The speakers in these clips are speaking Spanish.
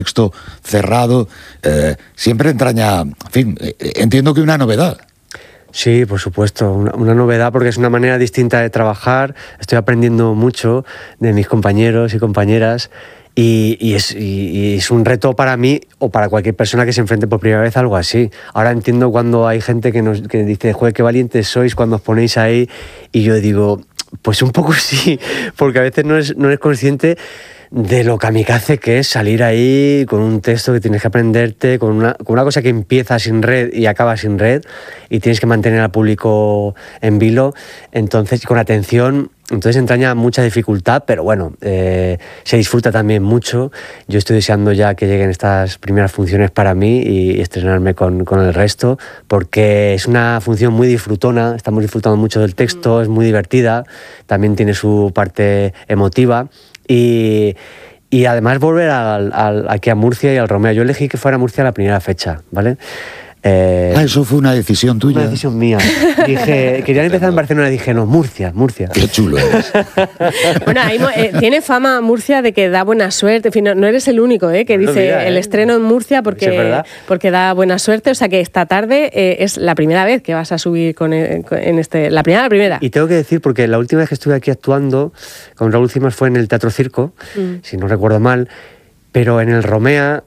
texto cerrado, siempre entraña, en fin, entiendo que una novedad. Sí, por supuesto, una novedad porque es una manera distinta de trabajar. Estoy aprendiendo mucho de mis compañeros y compañeras y es un reto para mí o para cualquier persona que se enfrente por primera vez a algo así. Ahora entiendo cuando hay gente que dice, joder, qué valientes sois cuando os ponéis ahí, y yo digo, pues un poco sí, porque a veces no eres consciente de lo kamikaze que es salir ahí con un texto que tienes que aprenderte, con una cosa que empieza sin red y acaba sin red, y tienes que mantener al público en vilo, entonces con atención. Entonces entraña mucha dificultad, pero bueno, se disfruta también mucho. Yo estoy deseando ya que lleguen estas primeras funciones para mí y estrenarme con el resto, porque es una función muy disfrutona, estamos disfrutando mucho del texto, es muy divertida, también tiene su parte emotiva. Y además volver aquí a Murcia y al Romea. Yo elegí que fuera Murcia la primera fecha, ¿vale? Eso fue una decisión tuya. Una decisión mía. Dije, querían empezar en Barcelona, dije, no, Murcia. Qué chulo eres. Bueno, tiene fama Murcia de que da buena suerte. En fin, no eres el único que dice mira, el estreno en Murcia porque da buena suerte. O sea que esta tarde es la primera vez que vas a subir la primera. Y tengo que decir, porque la última vez que estuve aquí actuando con Raúl Cimas fue en el Teatro Circo, si no recuerdo mal, pero en el Romea...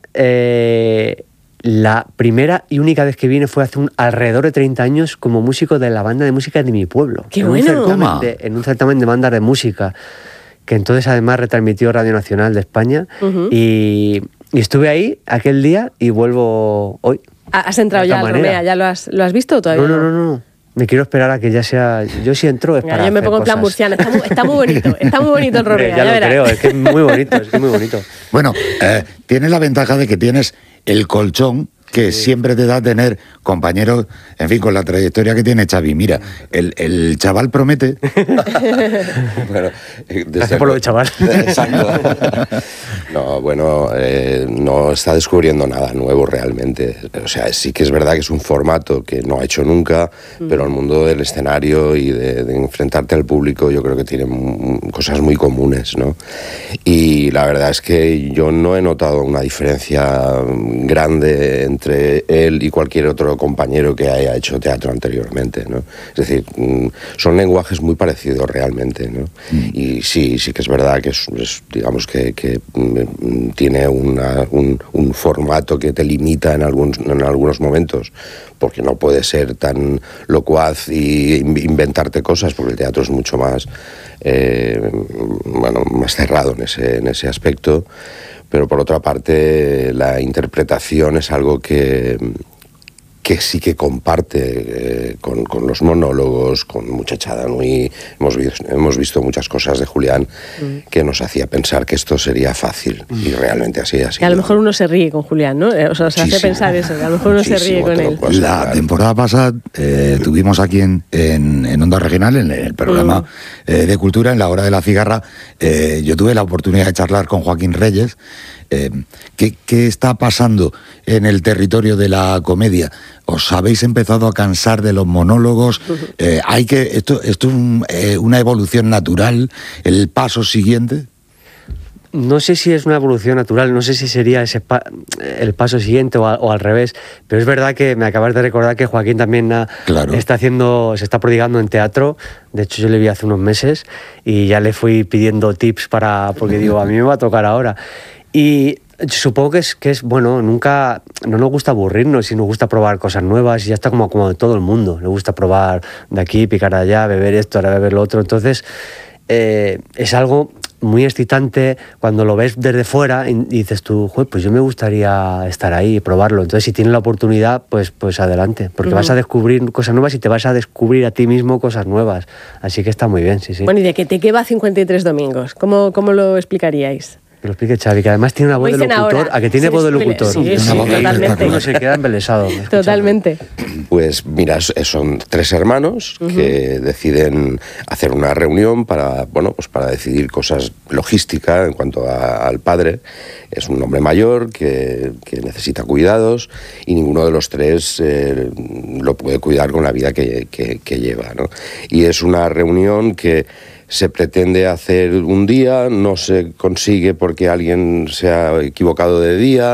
la primera y única vez que vine fue hace alrededor de 30 años como músico de la banda de música de mi pueblo. ¡Qué bueno! En un certamen de bandas de música, que entonces además retransmitió Radio Nacional de España. Y estuve ahí aquel día y vuelvo hoy. ¿Has entrado ya al Romea? ¿Ya lo has visto o todavía? No. Me quiero esperar a que ya sea... Yo si entro es para yo me pongo en plan murciano. Está muy bonito el Romea. Ya lo creo, es que es muy bonito. Bueno, tienes la ventaja de que tienes el colchón que siempre te da tener compañeros, en fin, con la trayectoria que tiene Xavi. Mira, el chaval promete. Bueno, gracias por lo de chaval. Exacto. No, bueno, no está descubriendo nada nuevo realmente. O sea, sí que es verdad que es un formato que no ha hecho nunca, pero el mundo del escenario y de enfrentarte al público yo creo que tiene cosas muy comunes, ¿no? Y la verdad es que yo no he notado una diferencia grande entre él y cualquier otro compañero que haya hecho teatro anteriormente, ¿no? Es decir, son lenguajes muy parecidos realmente, ¿no? Y sí que es verdad que digamos que tiene un formato que te limita en algunos momentos, porque no puedes ser tan locuaz y inventarte cosas, porque el teatro es mucho más más cerrado en ese aspecto. Pero por otra parte, la interpretación es algo que sí que comparte con los monólogos, con Muchachada Nui. Hemos visto muchas cosas de Julián que nos hacía pensar que esto sería fácil, y realmente así ha sido. Que a lo mejor uno se ríe con Julián, ¿no? O sea, se hace pensar eso, que a lo mejor uno se ríe con él. La temporada pasada tuvimos aquí en Onda Regional, en el programa de Cultura, en la Hora de la Cigarra, yo tuve la oportunidad de charlar con Joaquín Reyes. ¿Qué está pasando en el territorio de la comedia? ¿Os habéis empezado a cansar de los monólogos? ¿Esto es una evolución natural? ¿El paso siguiente? No sé si es una evolución natural, no sé si sería el paso siguiente o al revés, pero es verdad que me acabas de recordar que Joaquín también se está prodigando en teatro. De hecho, yo le vi hace unos meses y ya le fui pidiendo tips porque digo, a mí me va a tocar ahora. Y supongo que es bueno, no nos gusta aburrirnos y nos gusta probar cosas nuevas, y ya está como de todo el mundo. Nos gusta probar de aquí, picar de allá, beber esto, ahora beber lo otro. Entonces, es algo muy excitante cuando lo ves desde fuera y dices tú, pues yo me gustaría estar ahí y probarlo. Entonces, si tienes la oportunidad, pues adelante, porque vas a descubrir cosas nuevas y te vas a descubrir a ti mismo cosas nuevas. Así que está muy bien, sí. Bueno, ¿y de qué va 53 domingos? ¿Cómo lo explicaríais? Que lo explique Xavi, que además tiene una voz de locutor. ¿A que tiene voz de locutor? Sí, totalmente. Uno se queda embelesado. Totalmente. Pues mira, son 3 hermanos que deciden hacer una reunión para decidir cosas logísticas en cuanto al padre. Es un hombre mayor que necesita cuidados, y ninguno de los 3 lo puede cuidar con la vida que lleva, ¿no? Y es una reunión que se pretende hacer un día, no se consigue porque alguien se ha equivocado de día,